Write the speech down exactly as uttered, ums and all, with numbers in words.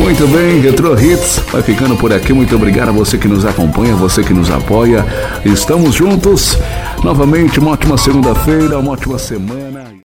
Muito bem, Retro Hits vai ficando por aqui. Muito obrigado a você que nos acompanha, você que nos apoia. Estamos juntos. Novamente, uma ótima segunda-feira, uma ótima semana.